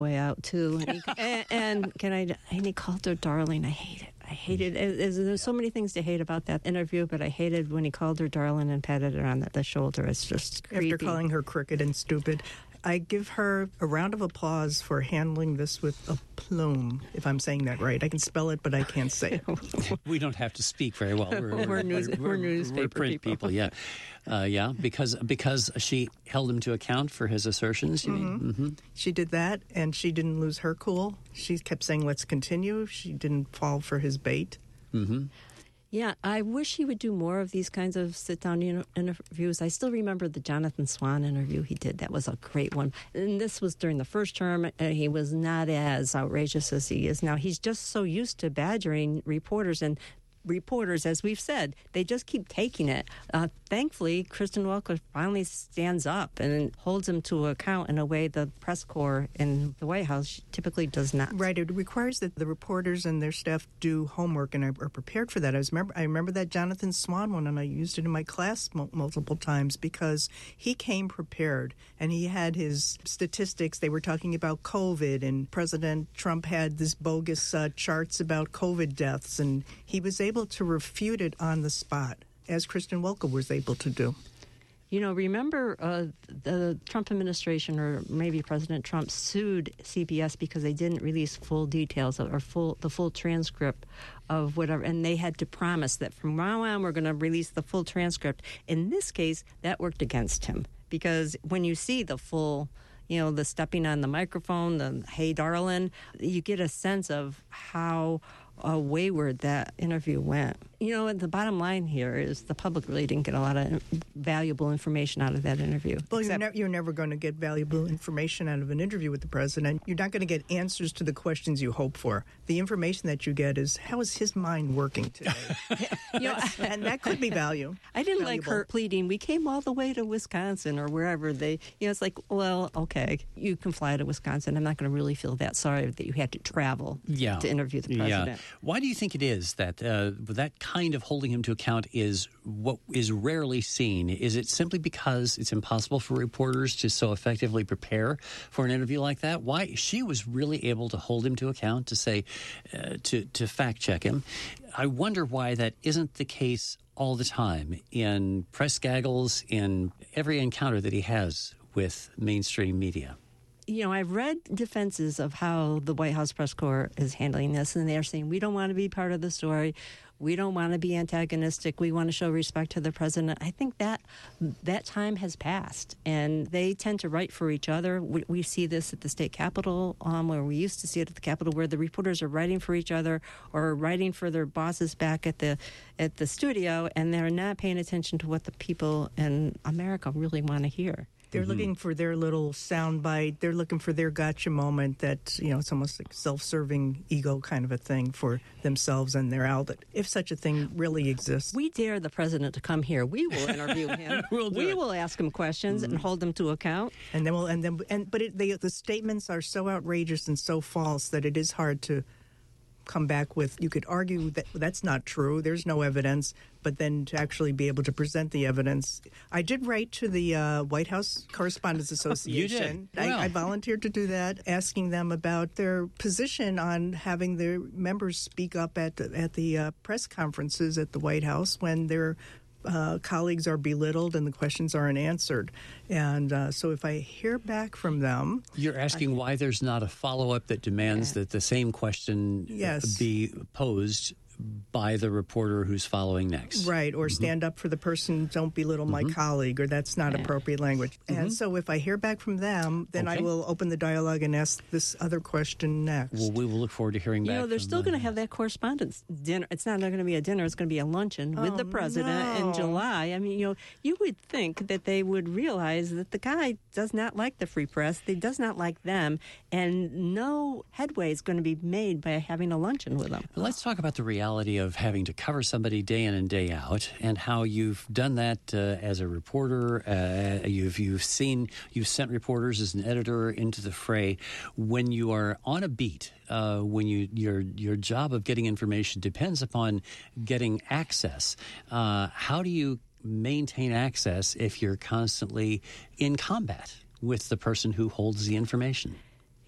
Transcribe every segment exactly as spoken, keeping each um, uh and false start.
way out too, and, he, and, and can I? And he called her darling. I hate it. I hated it. There's so many things to hate about that interview, but I hated when he called her darling and patted her on the, the shoulder. It's just creepy. After calling her crooked and stupid. I give her a round of applause for handling this with a plume, if I'm saying that right. I can spell it, but I can't say it. We don't have to speak very well. We're, we're, news, we're, we're newspaper we're print people. people yeah, uh, yeah, because because she held him to account for his assertions. You mm-hmm. mean? Mm-hmm. She did that, and she didn't lose her cool. She kept saying, "Let's continue." She didn't fall for his bait. Mm-hmm. Yeah, I wish he would do more of these kinds of sit-down interviews. I still remember the Jonathan Swan interview he did. That was a great one. And this was during the first term, and he was not as outrageous as he is now. He's just so used to badgering reporters, and reporters, as we've said, they just keep taking it. Uh, thankfully, Kristen Welker finally stands up and holds him to account in a way the press corps in the White House typically does not. Right. It requires that the reporters and their staff do homework and are prepared for that. I was remember I remember that Jonathan Swan one, and I used it in my class m- multiple times because he came prepared, and he had his statistics. They were talking about COVID, and President Trump had this bogus uh, charts about COVID deaths, and he was able to refute it on the spot, as Kristen Welker was able to do. You know, remember uh, the Trump administration, or maybe President Trump, sued C B S because they didn't release full details or full the full transcript of whatever, and they had to promise that from now on we're going to release the full transcript. In this case, that worked against him, because when you see the full, you know, the stepping on the microphone, the "Hey, darling," you get a sense of how uh, wayward that interview went. You know, and the bottom line here is the public really didn't get a lot of valuable information out of that interview. Well, you're, ne- you're never going to get valuable information out of an interview with the president. You're not going to get answers to the questions you hope for. The information that you get is, how is his mind working today? you know, and that could be value. I didn't valuable. like her pleading, we came all the way to Wisconsin or wherever they, you know, it's like, well, okay, you can fly to Wisconsin. I'm not going to really feel that sorry that you had to travel yeah. to interview the president. Yeah. Why do you think it is that uh, that kind of holding him to account is what is rarely seen? Is it simply because it's impossible for reporters to so effectively prepare for an interview like that? Why? She was really able to hold him to account, to say, uh, to, to fact check him. I wonder why that isn't the case all the time in press gaggles, in every encounter that he has with mainstream media. You know, I've read defenses of how the White House press corps is handling this, and they're saying, we don't want to be part of the story. We don't want to be antagonistic. We want to show respect to the president. I think that that time has passed, and they tend to write for each other. We, we see this at the state capitol, um, where we used to see it at the Capitol, where the reporters are writing for each other or writing for their bosses back at the at the studio, and they're not paying attention to what the people in America really want to hear. They're mm-hmm. looking for their little soundbite. They're looking for their gotcha moment that, you know, it's almost like self-serving ego kind of a thing for themselves and their outlet, if such a thing really exists. We dare the president to come here. We will interview him. we'll do we it. will ask him questions mm-hmm. and hold him to account. And then we'll, and then, and but it, they, the statements are so outrageous and so false that it is hard to come back with. You could argue that that's not true. There's no evidence, but then to actually be able to present the evidence. I did write to the uh, White House Correspondents Association. You did? Wow. I, I volunteered to do that, asking them about their position on having their members speak up at the, at the uh, press conferences at the White House when their Uh, colleagues are belittled and the questions aren't answered. And uh, so if I hear back from them... You're asking I, why there's not a follow-up that demands yeah. that the same question yes. be posed by the reporter who's following next. Right, or mm-hmm. stand up for the person, don't belittle my mm-hmm. colleague, or that's not yeah. appropriate language. Mm-hmm. And so if I hear back from them, then okay. I will open the dialogue and ask this other question next. Well, we will look forward to hearing back. You know, they're still going to have that correspondence dinner. It's not going to be a dinner, it's going to be a luncheon with oh, the president no. in July. I mean, you know, you would think that they would realize that the guy does not like the free press, he does not like them, and no headway is going to be made by having a luncheon with them. Let's talk about the reality of having to cover somebody day in and day out, and how you've done that uh, as a reporter. Uh, you've you've seen you've sent reporters as an editor into the fray. When you are on a beat, uh, when you your your job of getting information depends upon getting access. Uh, how do you maintain access if you're constantly in combat with the person who holds the information?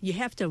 you have to